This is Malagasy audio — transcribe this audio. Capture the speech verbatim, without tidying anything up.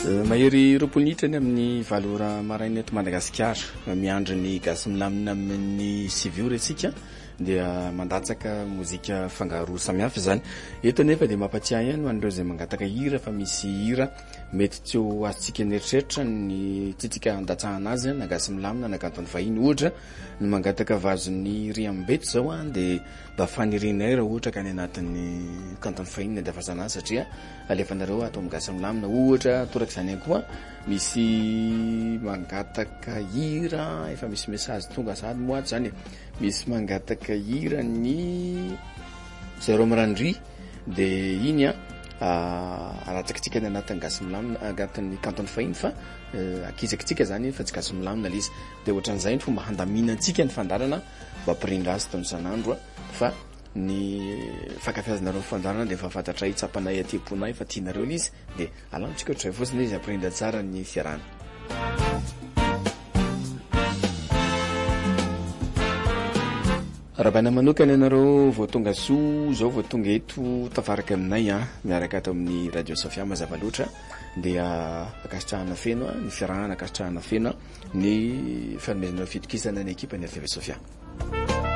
mahery roapolo nitrany amin'ny valora maraina eto Madagasikara miandry ny gasy milamina amin'ny sivy ora isika dia mandatsaka mozika fangaro samihafa zany. Eto nefa dia mampatsiahy ihany ho an'ireo izay mangataka hira fa misy hira mety tsy ho azontsika neritreretra ny tsitsika andatsahana azy na gasy milamina na kantony vahiny. Ohatra ny mangataka vazon'ny riambeto zao a dia mba fanirinay raha ohatra ka ny anatin'ny kantony vahiny dia afasana azy satria alefanareo atao amin'ny gasy milamina. Ohatra torak'izany ihany koa misy mangataka hira efa misy message tonga sady moa zany misy mangataka hira ny zero mirandry dia iny a aratsakitsika ny anatin'ny gasy milamina anatin'ny kantony vahiny fa akizakitsika zany fa tsy gasy milamina ilay izy. Dia ohatran'izay ny fomba handaminantsika ny fandarana mba hampiringa azy taony san'andro fa ny fankafiazanareo fandarana dia efa fantatra hitsapanay aty-ponay fa tianareo ilay izy dia alantsika ohatray fotsiny izy hampiringa tsara ny fiarahana. Rahabaina manokana ianareo vao tonga soa zao vao tonga eto tafaraka aminay a miaraka ato amin'ny radio Sofia mazava loatra dia akasitrahana feno ny fiarahana akasitrahana feno ny fanomezana fitokisana ny ekipa ny R T V Sofia.